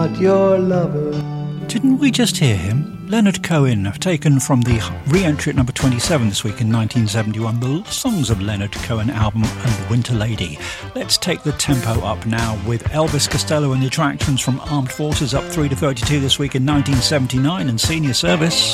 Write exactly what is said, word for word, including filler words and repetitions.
Your lover. Didn't we just hear him? Leonard Cohen, taken from the re-entry at number twenty-seven this week in nineteen seventy-one, the Songs of Leonard Cohen album and Winter Lady. Let's take the tempo up now with Elvis Costello and the Attractions from Armed Forces, up three to thirty-two this week in nineteen seventy-nine, and Senior Service.